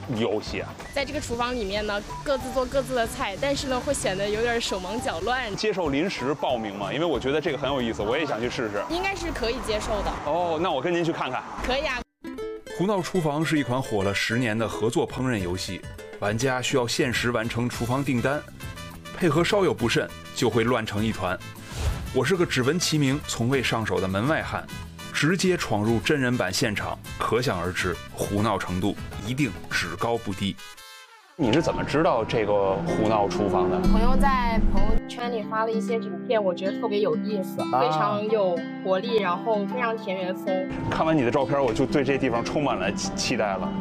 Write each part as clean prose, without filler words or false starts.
游戏啊？ 在这个厨房里面呢，各自做各自的菜，但是呢，会显得有点手忙脚乱。 接受临时报名吗？因为我觉得这个很有意思，我也想去试试。 应该是可以接受的。 哦，那我跟您去看看。 可以啊。 胡闹厨房是一款火了10年的合作烹饪游戏，玩家需要限时完成厨房订单，配合稍有不慎就会乱成一团。我是个只闻其名从未上手的门外汉，直接闯入真人版现场，可想而知胡闹程度一定只高不低。 你是怎么知道这个胡闹厨房的？ 朋友在朋友圈里发了一些影片，我觉得特别有意思，非常有活力，然后非常田园风。 看完你的照片，我就对这地方充满了期待了。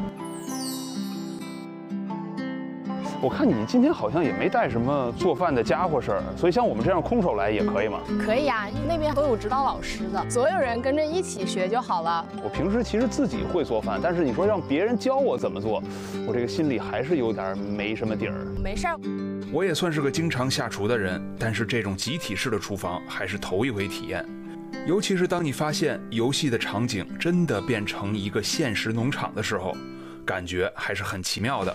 我看你今天好像也没带什么做饭的家伙事儿，所以像我们这样空手来也可以吗？ 可以啊，那边都有指导老师的，所有人跟着一起学就好了。 我平时其实自己会做饭，但是你说让别人教我怎么做，我这个心里还是有点没什么底儿。 没事儿， 我也算是个经常下厨的人，但是这种集体式的厨房还是头一回体验。尤其是当你发现游戏的场景真的变成一个现实农场的时候，感觉还是很奇妙的。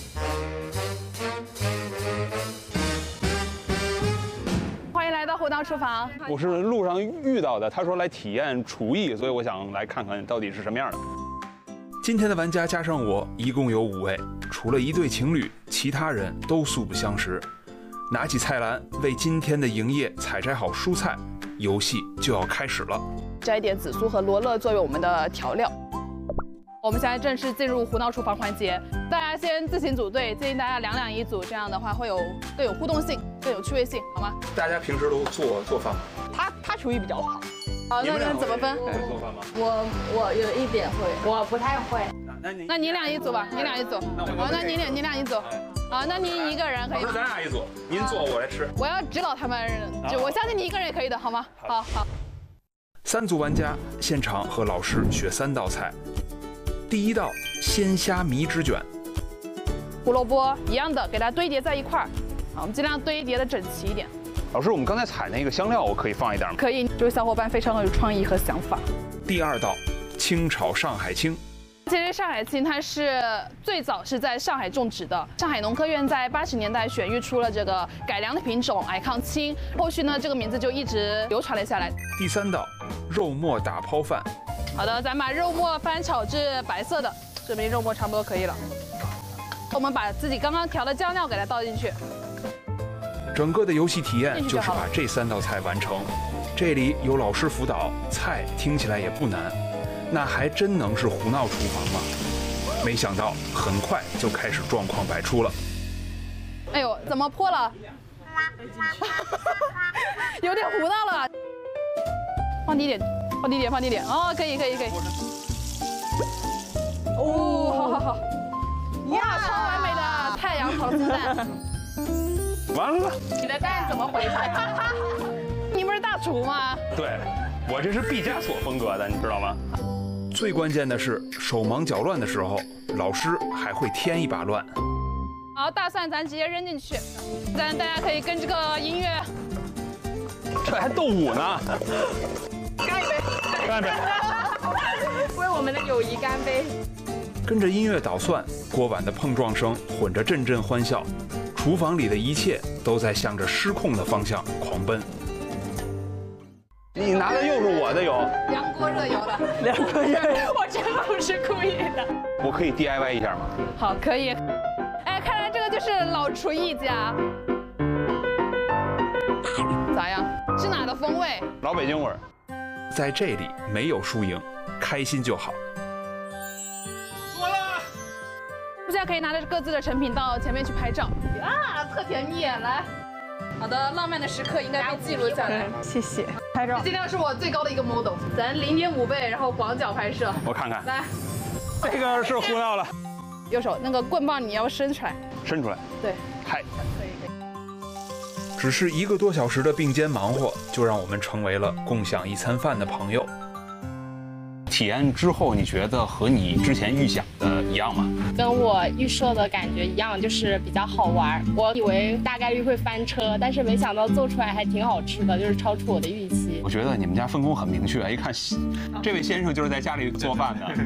胡闹厨房， 我是路上遇到的，他说来体验厨艺，所以我想来看看到底是什么样的。 今天的玩家加上我，一共有5位，除了一对情侣，其他人都素不相识。拿起菜篮，为今天的营业采摘好蔬菜，游戏就要开始了。 摘点紫苏和罗勒作为我们的调料。我们现在正式进入胡闹厨房环节，大家先自行组队，建议大家2两一组，这样的话会更有互动性，更有趣味性，好吗？ 大家平时都做饭吗？ 他厨艺比较好。好，那怎么分？ 会做饭吗？ 我有一点会，我不太会。 那你俩一组吧，你俩一组。好，那你俩一组。好，那你一个人可以。 老师，咱俩一组，您做我来吃。 我要指导他们，我相信你一个人也可以的，好吗？好。 3组玩家现场和老师学3道菜。第1道鲜虾米纸卷， 胡萝卜一样的，给它堆叠在一块儿。好，我们尽量堆叠的整齐一点。 老师，我们刚才采那个香料，我可以放一点吗？ 可以，这位小伙伴非常的有创意和想法。 第2道清炒上海青。 其实上海青它是最早是在上海种植的，上海农科院在80年代选育出了这个改良的品种矮抗青，后续呢这个名字就一直流传了下来。 第3道肉末打抛饭。 好的，咱把肉末翻炒至白色的，这边肉末差不多可以了。我们把自己刚刚调的酱料给它倒进去。 整个的游戏体验就是把这3道菜完成。这里有老师辅导，菜听起来也不难，那还真能是胡闹厨房吗？没想到很快就开始状况百出了。 哎呦，怎么破了？有点胡闹了。放低点。哦，可以。哦，好。哇，超完美的太阳糖鸡蛋。 完了， 你的蛋怎么回事？ 你不是大厨吗？ 对，我这是毕加索风格的，你知道吗？ 最关键的是手忙脚乱的时候，老师还会添一把乱。 好，大蒜咱直接扔进去，大家可以跟这个音乐。 这还斗舞呢。干杯！ 为我们的友谊干杯！ 跟着音乐捣蒜，锅碗的碰撞声混着阵阵欢笑，厨房里的一切都在向着失控的方向狂奔。 你拿的又是我的油， 凉锅热油的 2个月，我真的不是故意的。 我可以 DIY 一下吗？ 好，可以。哎，看来这个就是老厨艺家。咋样？是哪的风味？ 老北京味儿。 在这里没有输赢，开心就好。 大家可以拿着各自的成品到前面去拍照啊，特甜蜜！来，好的，浪漫的时刻应该被记录下来。 谢谢。拍照。 这尽量是我最高的一个 model， 咱0.5倍，然后广角拍摄。 我看看。 来， 这个是胡闹了。 右手那个棍棒你要伸出来。 伸出来。 对。 嗨。 可以。 只是1个多小时的并肩忙活，就让我们成为了共享一餐饭的朋友。 体验之后，你觉得和你之前预想的一样吗？ 跟我预设的感觉一样，就是比较好玩。我以为大概率会翻车，但是没想到做出来还挺好吃的，就是超出我的预期。 我觉得你们家分工很明确，一看这位先生就是在家里做饭的，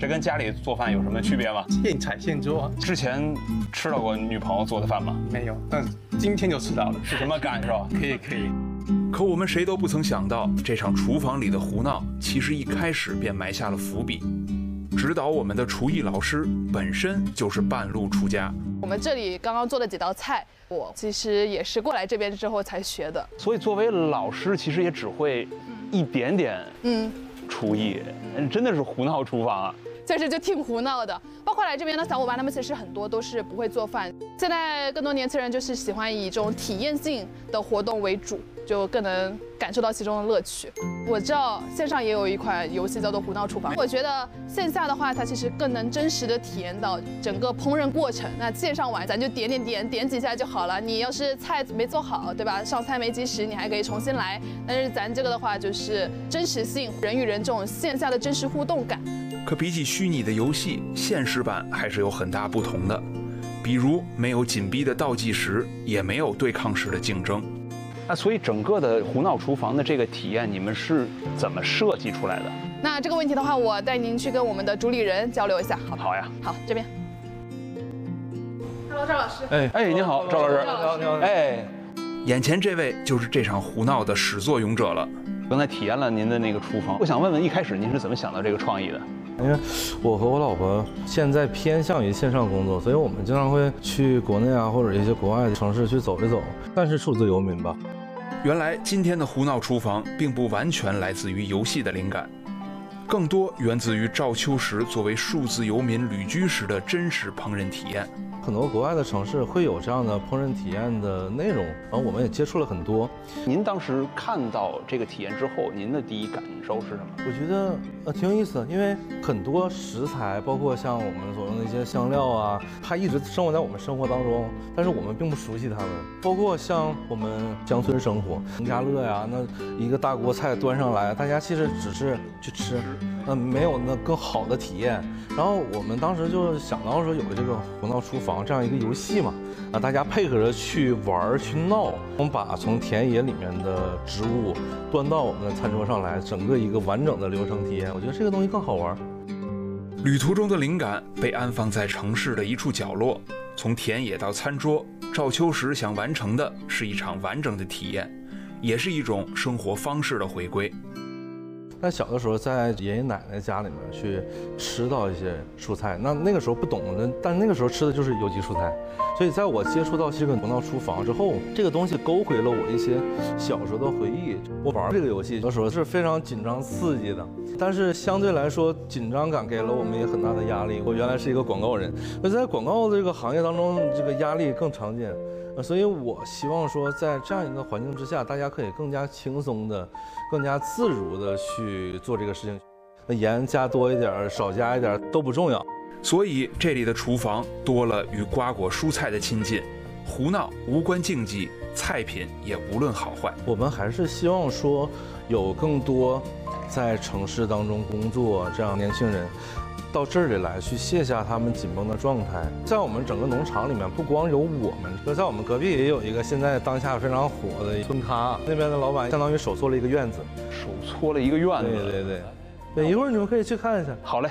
这跟家里做饭有什么区别吗？ 现采现做。 之前吃到过女朋友做的饭吗？ 没有，但今天就吃到了， 是什么感受？ 可以。 可我们谁都不曾想到，这场厨房里的胡闹，其实一开始便埋下了伏笔。指导我们的厨艺老师本身就是半路出家。 我们这里刚刚做的几道菜，我其实也是过来这边之后才学的。 所以作为老师，其实也只会一点点厨艺，真的是胡闹厨房啊。 确实就挺胡闹的，包括来这边的小伙伴，他们其实很多都是不会做饭。现在更多年轻人就是喜欢以这种体验性的活动为主，就更能感受到其中的乐趣。我知道线上也有一款游戏叫做《胡闹厨房》，我觉得线下的话，它其实更能真实的体验到整个烹饪过程。那线上玩，咱就点几下就好了。你要是菜没做好，对吧？上菜没及时，你还可以重新来。但是咱这个的话，就是真实性，人与人这种线下的真实互动感。 可比起虚拟的游戏，现实版还是有很大不同的。比如没有紧逼的倒计时，也没有对抗式的竞争。 那所以整个的胡闹厨房的这个体验，你们是怎么设计出来的？ 那这个问题的话，我带您去跟我们的主理人交流一下。 好呀。 好，这边。Hello， 赵老师。 哎，你好，赵老师。 你好。 哎， 眼前这位就是这场胡闹的始作俑者了。 刚才体验了您的那个厨房，我想问问，一开始您是怎么想到这个创意的？ 因为我和我老婆现在偏向于线上工作，所以我们经常会去国内啊或者一些国外的城市去走一走，算是数字游民吧。 原来今天的胡闹厨房并不完全来自于游戏的灵感，更多源自于赵秋实作为数字游民旅居时的真实烹饪体验。 很多国外的城市会有这样的烹饪体验的内容，然后我们也接触了很多。 您当时看到这个体验之后，您的第一感受是什么？ 我觉得挺有意思的，因为很多食材，包括像我们所用的一些香料啊，它一直生活在我们生活当中，但是我们并不熟悉它们。包括像我们乡村生活，农家乐呀，那一个大锅菜端上来，大家其实只是去吃，没有那更好的体验。然后我们当时就想到说有这个胡闹厨房这样一个游戏嘛，大家配合着去玩去闹，我们把从田野里面的植物端到我们的餐桌上来，整个一个完整的流程体验，我觉得这个东西更好玩。 旅途中的灵感被安放在城市的一处角落，从田野到餐桌，赵秋实想完成的是一场完整的体验，也是一种生活方式的回归。 但小的时候在爷爷奶奶家里面去吃到一些蔬菜，那个时候不懂的，但那个时候吃的就是有机蔬菜，所以在我接触到这个胡闹厨房之后，这个东西勾回了我一些小时候的回忆。我玩这个游戏的时候是非常紧张刺激的，但是相对来说紧张感给了我们也很大的压力。我原来是一个广告人，而在广告这个行业当中，这个压力更常见。所以我希望说，在这样一个环境之下，大家可以更加轻松的、更加自如的去做这个事情。盐加多一点，少加一点都不重要。 所以这里的厨房多了与瓜果蔬菜的亲近，胡闹无关竞技，菜品也无论好坏。 我们还是希望说，有更多在城市当中工作这样年轻人。到这里来去卸下他们紧绷的状态。在我们整个农场里面，不光有我们，就在我们隔壁也有一个现在当下非常火的村咖，那边的老板相当于手搓了一个院子， 手搓了一个院子。 对，一会儿你们可以去看一下。 好嘞。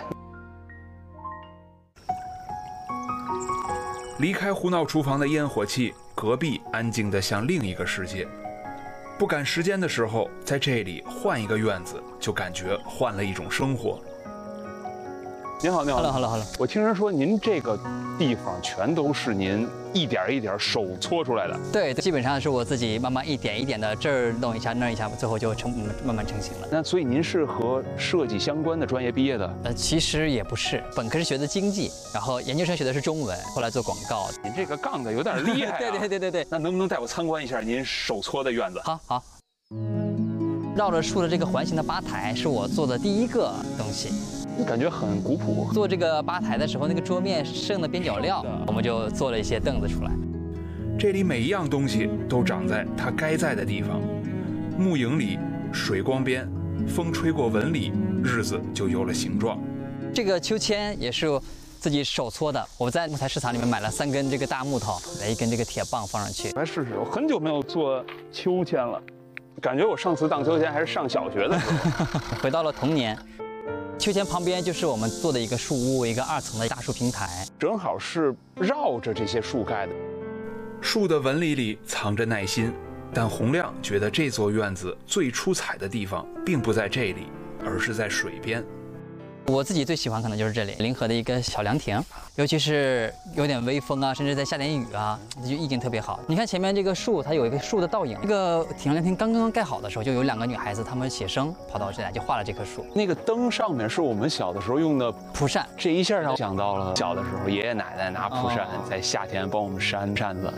离开胡闹厨房的烟火气，隔壁安静得像另一个世界。不赶时间的时候，在这里换一个院子，就感觉换了一种生活。 您好，您好 ，Hello。 我听人说您这个地方全都是您一点一点手搓出来的。 对，基本上是我自己慢慢一点一点的这儿弄一下那儿一下，最后就慢慢成型了。 那所以您是和设计相关的专业毕业的？ 其实也不是，本科是学的经济，然后研究生学的是中文，后来做广告。 您这个杠的有点厉害啊！ 对。 那能不能带我参观一下您手搓的院子？ 好。绕着树的这个环形的吧台是我做的第一个东西。 感觉很古朴。 做这个吧台的时候，那个桌面剩的边角料，我们就做了一些凳子出来。 这里每一样东西都长在它该在的地方，木影里，水光边，风吹过纹理，日子就有了形状。 这个秋千也是自己手搓的，我在木材市场里面买了3根这个大木头，来1根这个铁棒放上去。 来试试，我很久没有做秋千了，感觉我上次荡秋千还是上小学的时候。 回到了童年。 秋千旁边就是我们做的一个树屋，一个2层的大树平台， 正好是绕着这些树盖的。 树的纹理里藏着耐心，但洪亮觉得这座院子最出彩的地方并不在这里，而是在水边。 我自己最喜欢可能就是这里临河的一个小凉亭，尤其是有点微风啊，甚至在下点雨啊，就意境特别好。你看前面这个树，它有一个树的倒影。这个挺凉亭刚刚盖好的时候，就有2个女孩子，她们写生跑到这来，就画了这棵树。 那个灯上面是我们小的时候用的蒲扇， 这一下让我想到了小的时候，爷爷奶奶拿蒲扇在夏天帮我们扇扇子。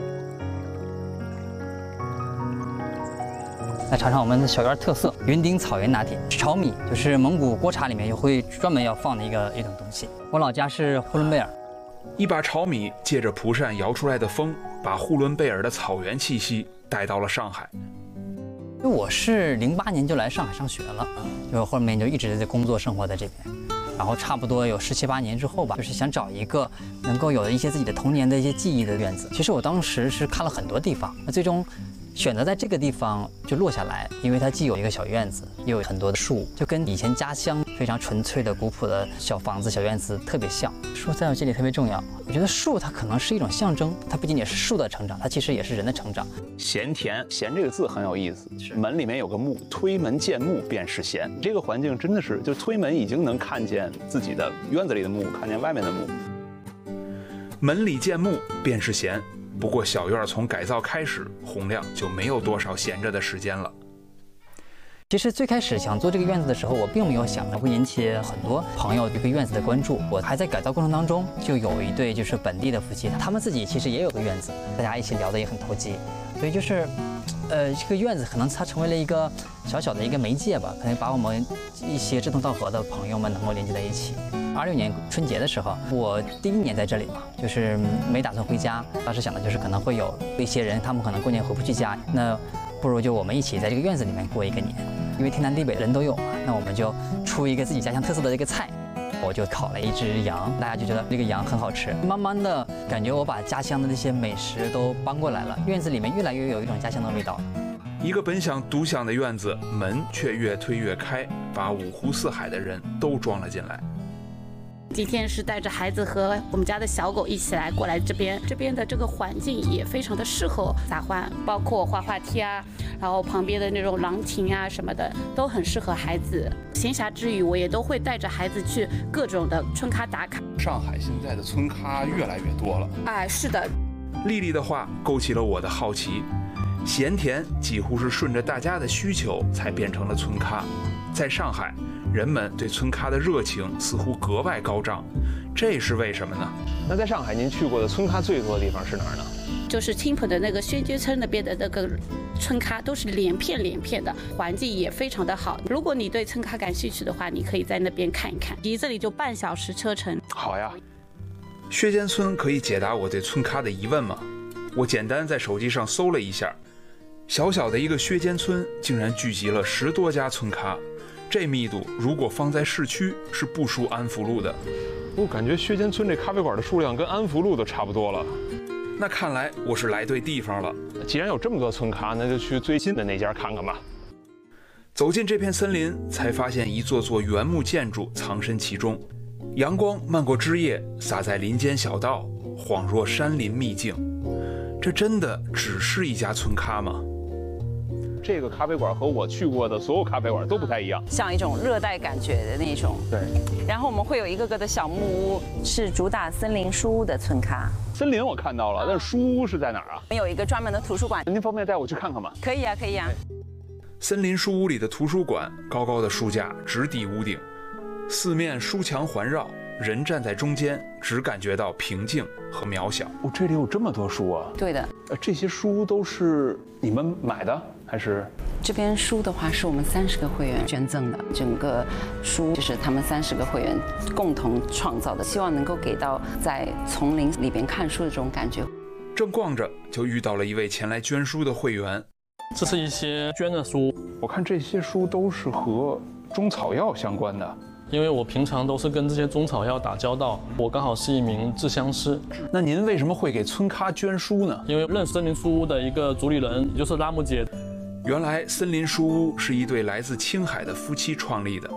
来尝尝我们的小院特色云顶草原拿铁，炒米就是蒙古锅茶里面也会专门要放的一种东西。我老家是呼伦贝尔， 一把炒米借着蒲扇摇出来的风，把呼伦贝尔的草原气息带到了上海。 我是08年就来上海上学了，就后面就一直在工作生活在这边，然后差不多有17、18年之后吧，就是想找一个能够有一些自己的童年的一些记忆的院子。其实我当时是看了很多地方，那最终选择在这个地方就落下来，因为它既有一个小院子，又有很多的树，就跟以前家乡非常纯粹的古朴的小房子、小院子特别像。树在我这里特别重要，我觉得树它可能是一种象征，它不仅仅是树的成长，它其实也是人的成长。 闲田，闲这个字很有意思，门里面有个木，推门见木便是闲。这个环境真的是，就推门已经能看见自己的院子里的木，看见外面的木。 门里见木便是闲。不过小院从改造开始，洪亮就没有多少闲着的时间了。 其实最开始想做这个院子的时候，我并没有想会引起很多朋友对这个院子的关注。我还在改造过程当中，就有一对就是本地的夫妻，他们自己其实也有个院子，大家一起聊得也很投机。所以就是，这个院子可能它成为了一个小小的一个媒介吧，可能把我们一些志同道合的朋友们能够连接在一起。26年春节的时候，我第1年在这里嘛，就是没打算回家。当时想的就是可能会有一些人，他们可能过年回不去家，那不如就我们一起在这个院子里面过一个年，因为天南地北人都有嘛，那我们就出一个自己家乡特色的一个菜。我就烤了一只羊，大家就觉得这个羊很好吃。慢慢的感觉我把家乡的那些美食都搬过来了，院子里面越来越有一种家乡的味道。 一个本想独享的院子，门却越推越开，把5湖4海的人都装了进来。 今天是带着孩子和我们家的小狗一起来过来这边的这个环境也非常的适合撒欢，包括滑滑梯啊，然后旁边的那种凉亭啊什么的都很适合孩子。闲暇之余，我也都会带着孩子去各种的村咖打卡。 上海现在的村咖越来越多了。 哎，是的。 丽丽的话勾起了我的好奇，闲田几乎是顺着大家的需求才变成了村咖。在上海，人们对村咖的热情似乎格外高涨，这是为什么呢？ 那在上海您去过的村咖最多的地方是哪儿呢？ 就是青浦的那个宣街村那边的那个村咖，都是连片的，环境也非常的好。如果你对村咖感兴趣的话，你可以在那边看一看，离这里就半小时车程。 好呀。 薛间村可以解答我对村咖的疑问吗？我简单在手机上搜了一下，小小的一个薛间村竟然聚集了10多家村咖。这密度如果放在市区是不输安福路的。 我感觉薛间村这咖啡馆的数量跟安福路都差不多了。 那看来我是来对地方了。 既然有这么多村咖，那就去最近的那家看看吧。 走进这片森林，才发现一座座原木建筑藏身其中，阳光漫过枝叶，洒在林间小道，恍若山林秘境。这真的只是一家村咖吗？ 这个咖啡馆和我去过的所有咖啡馆都不太一样， 像一种热带感觉的那种。 对。 然后我们会有一个个的小木屋，是主打森林书屋的村咖。 森林我看到了，但是书屋是在哪儿啊？ 我们有一个专门的图书馆。 您方便带我去看看吗？ 可以啊，可以啊。 森林书屋里的图书馆，高高的书架直抵屋顶，四面书墙环绕，人站在中间，只感觉到平静和渺小。 哦，这里有这么多书啊！ 对的。 这些书都是你们买的？还是这边书的话，是我们30个会员捐赠的，整个书就是他们30个会员共同创造的，希望能够给到在丛林里边看书的这种感觉。 正逛着，就遇到了一位前来捐书的会员。 这是一些捐的书， 我看这些书都是和中草药相关的。 因为我平常都是跟这些中草药打交道，我刚好是一名制香师。 那您为什么会给村咖捐书呢？ 因为认森林书屋的一个主理人，也就是拉木姐。 原来森林书屋是一对来自青海的夫妻创立的，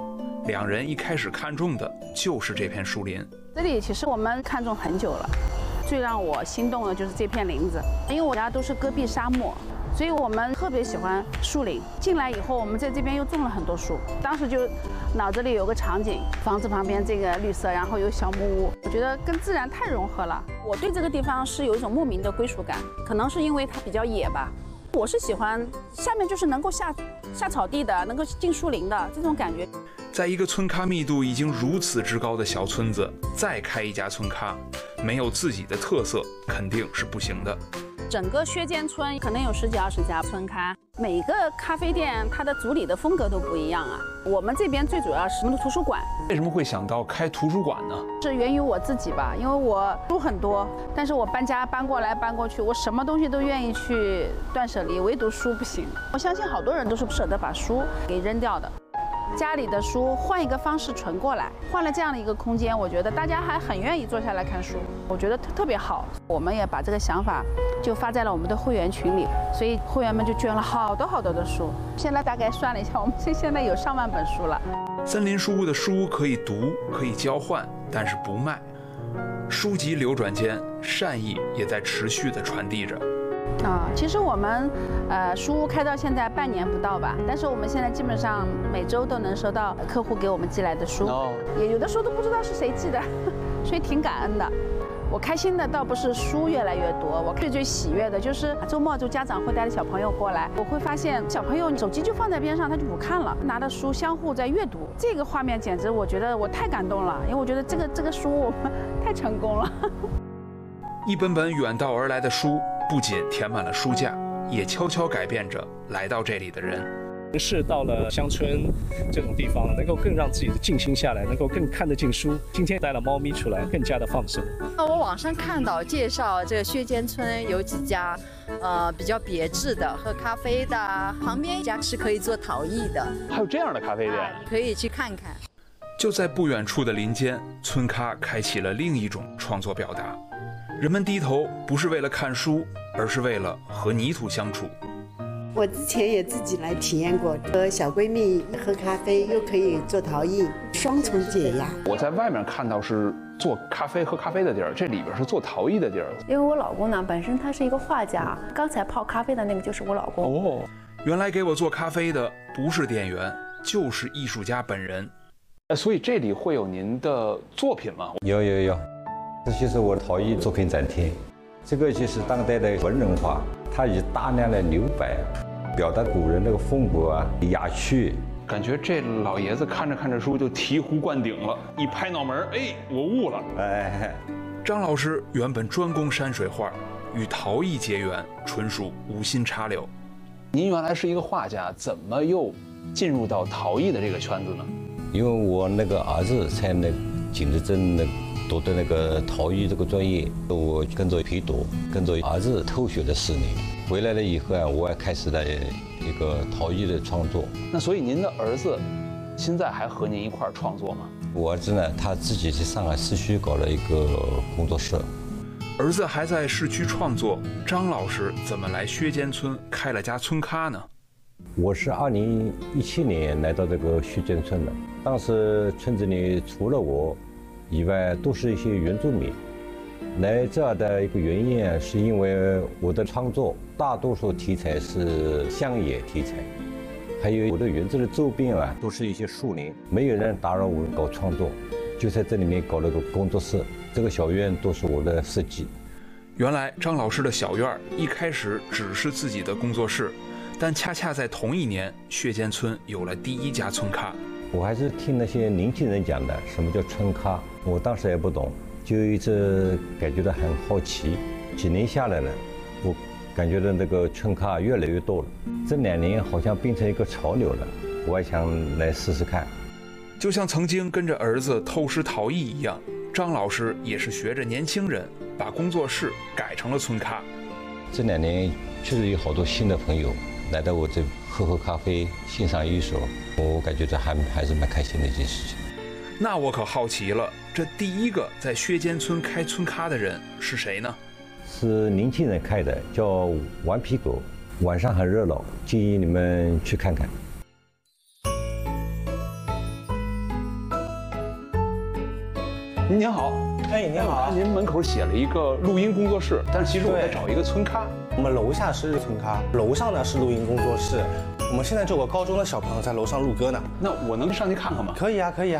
两人一开始看中的就是这片树林。 这里其实我们看中很久了，最让我心动的就是这片林子，因为我家都是戈壁沙漠。所以我们特别喜欢树林。进来以后，我们在这边又种了很多树。当时就脑子里有个场景，房子旁边这个绿色，然后有小木屋，我觉得跟自然太融合了。我对这个地方是有一种莫名的归属感，可能是因为它比较野吧。我是喜欢下面就是能够下草地的，能够进树林的这种感觉。 在一个村咖密度已经如此之高的小村子，再开一家村咖，没有自己的特色肯定是不行的。 整个薛间村可能有10几20家村咖，每一个咖啡店它的主理的风格都不一样啊。我们这边最主要是我们的图书馆。 为什么会想到开图书馆呢？ 是源于我自己吧，因为我书很多，但是我搬家搬过来搬过去，我什么东西都愿意去断舍离，唯独书不行。我相信好多人都是不舍得把书给扔掉的。家里的书换一个方式存过来，换了这样的一个空间，我觉得大家还很愿意坐下来看书，我觉得特别好。我们也把这个想法就发在了我们的会员群里，所以会员们就捐了好多的书。现在大概算了一下，我们现在有上万本书了。 森林书屋的书可以读，可以交换，但是不卖。书籍流转间，善意也在持续地传递着。 其实我们书屋开到现在半年不到吧，但是我们现在基本上每周都能收到客户给我们寄来的书，也有的时候都不知道是谁寄的，所以挺感恩的。我开心的倒不是书越来越多，我最喜悦的就是周末就家长会带着小朋友过来，我会发现小朋友手机就放在边上，他就不看了，拿着书相互在阅读，这个画面简直我觉得我太感动了，因为我觉得这个书我们太成功了。 一本本远道而来的书，不仅填满了书架，也悄悄改变着来到这里的人。 是到了乡村这种地方，能够更让自己的静心下来，能够更看得进书。今天带了猫咪出来，更加的放松。 我网上看到介绍这个薛间村有几家，比较别致的喝咖啡的，旁边一家是可以做陶艺的。 还有这样的咖啡店， 可以去看看。 就在不远处的林间，村咖开启了另一种创作表达。人们低头不是为了看书，而是为了和泥土相处。 我之前也自己来体验过，和小闺蜜喝咖啡，又可以做陶艺，双重解压。 我在外面看到是做咖啡喝咖啡的地儿，这里边是做陶艺的地儿。 因为我老公呢本身他是一个画家，刚才泡咖啡的那个就是我老公。 哦，原来给我做咖啡的不是店员，就是艺术家本人。 所以这里会有您的作品吗？ 有，这就是我的陶艺作品展厅。这个就是当代的文人画，它以大量的留白表达古人那个风格啊、雅趣。 感觉这老爷子看着看着书就醍醐灌顶了，一拍脑门，哎，我悟了。 张老师原本专攻山水画，与陶艺结缘纯属无心插柳。 您原来是一个画家，怎么又进入到陶艺的这个圈子呢？ 因为我那个儿子在那景德镇读的那个陶艺这个专业，我跟着陪读，跟着儿子偷学了4年。回来了以后啊，我也开始了一个陶艺的创作。 那所以您的儿子现在还和您一块儿创作吗？ 我儿子呢，他自己在上海市区搞了一个工作室。 儿子还在市区创作，张老师怎么来薛间村开了家村咖呢？ 我是2017年来到这个薛间村的，当时村子里除了我以外都是一些原住民。来这儿的一个原因啊，是因为我的创作大多数题材是乡野题材，还有我的园子的周边啊都是一些树林，没有人打扰我搞创作，就在这里面搞了个工作室。这个小院都是我的设计。 原来张老师的小院一开始只是自己的工作室，但恰恰在同一年，薛间村有了第1家村咖。 我还是听那些年轻人讲的，什么叫村咖，我当时也不懂，就一直感觉到很好奇。几年下来了，我感觉到那个村咖越来越多了，这2年好像变成一个潮流了，我也想来试试看。 就像曾经跟着儿子偷师陶艺一样，张老师也是学着年轻人，把工作室改成了村咖。 这2年确实有好多新的朋友来到我这喝咖啡，欣赏艺术，我感觉这还是蛮开心的一件事情。 那我可好奇了，这第1个在薛间村开村咖的人是谁呢？ 是年轻人开的，叫顽皮狗，晚上很热闹，建议你们去看看。 您好， 哎，您好， 您门口写了一个录音工作室，但是其实我在找一个村咖。 我们楼下是村咖，楼上呢是录音工作室。我们现在就有个高中的小朋友在楼上录歌呢。 那我能上去看看吗？ 可以啊，可以啊。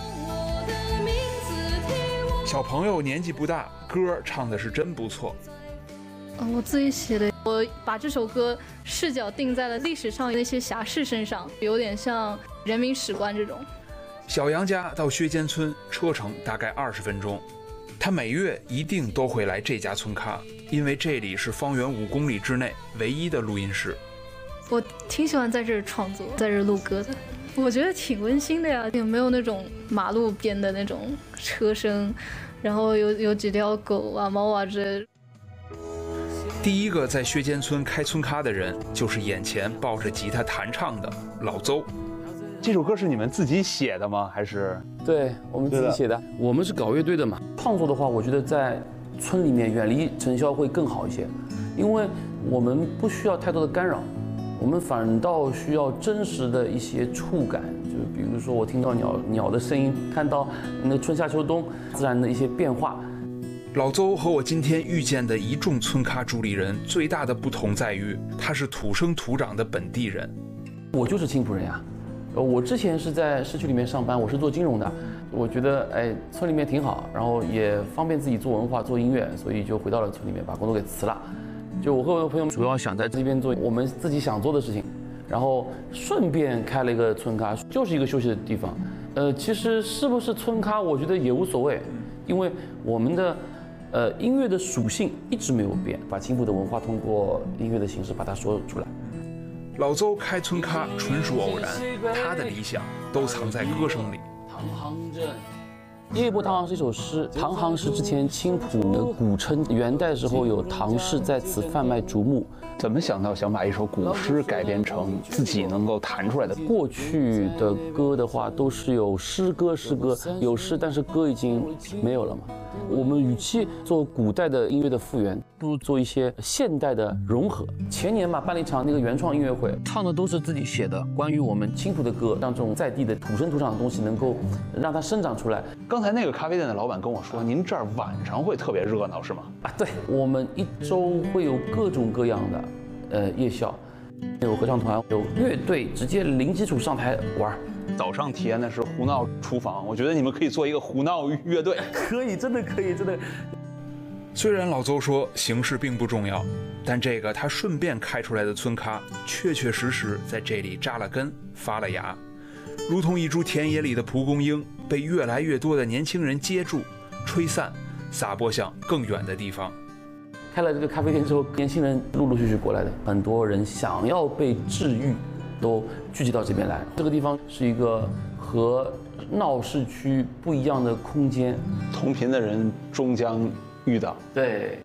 小朋友年纪不大，歌唱的是真不错。 我自己写的，我把这首歌视角定在了历史上那些侠士身上，有点像人民史观这种。 小杨家到薛间村车程大概20分钟，他每月一定都会来这家村咖，因为这里是方圆5公里之内唯一的录音室。 我挺喜欢在这儿创作，在这儿录歌的，我觉得挺温馨的呀，也没有那种马路边的那种车声，然后有几条狗啊、猫啊之类的。 第一个在薛间村开村咖的人，就是眼前抱着吉他弹唱的老邹。 这首歌是你们自己写的吗？还是？ 对，我们自己写的。我们是搞乐队的嘛，创作的话，我觉得在村里面远离尘嚣会更好一些，因为我们不需要太多的干扰，我们反倒需要真实的一些触感，就比如说我听到鸟的声音，看到那个春夏秋冬自然的一些变化。 老邹和我今天遇见的一众村咖主理人最大的不同在于，他是土生土长的本地人。 我就是青浦人呀。我之前是在市区里面上班，我是做金融的。我觉得村里面挺好，然后也方便自己做文化、做音乐，所以就回到了村里面，把工作给辞了。就我和我的朋友主要想在这边做我们自己想做的事情，然后顺便开了一个村咖，就是一个休息的地方。其实是不是村咖，我觉得也无所谓，因为我们的音乐的属性一直没有变，把青浦的文化通过音乐的形式把它说出来。 老邹开村咖纯属偶然，他的理想都藏在歌声里。 唐行镇，夜泊唐行是一首诗，唐行是之前青浦的古称，元代时候有唐氏在此贩卖竹木。 怎么想到想把一首古诗改编成自己能够弹出来的？ 过去的歌的话都是有诗歌，有诗，但是歌已经没有了嘛。我们与其做古代的音乐的复原，不如做一些现代的融合。前年嘛，办了一场那个原创音乐会，唱的都是自己写的关于我们青浦的歌，让这种在地的土生土长的东西能够让它生长出来。 刚才那个咖啡店的老板跟我说，您这儿晚上会特别热闹，是吗？ 对，我们一周会有各种各样的夜校，有合唱团，有乐队，直接零基础上台玩。 早上体验的是胡闹厨房，我觉得你们可以做一个胡闹乐队。 可以，真的可以，真的。 虽然老邹说形式并不重要，但这个他顺便开出来的村咖，确确实实在这里扎了根、发了芽，如同一株田野里的蒲公英，被越来越多的年轻人接住、吹散，撒播向更远的地方。 开了这个咖啡店之后，年轻人陆陆续续过来的，很多人想要被治愈，都聚集到这边来。这个地方是一个和闹市区不一样的空间， 同频的人终将遇到。 对。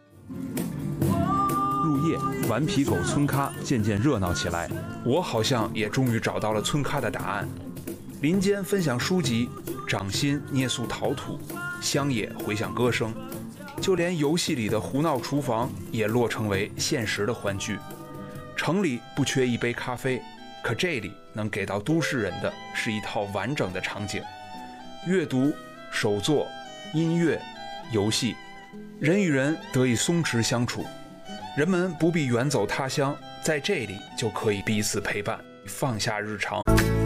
入夜，顽皮狗村咖渐渐热闹起来，我好像也终于找到了村咖的答案。林间分享书籍，掌心捏塑陶土，乡野回响歌声，就连游戏里的胡闹厨房也落成为现实的欢聚。城里不缺一杯咖啡，可这里能给到都市人的是一套完整的场景：阅读、手作、音乐、游戏，人与人得以松弛相处。人们不必远走他乡，在这里就可以彼此陪伴，放下日常。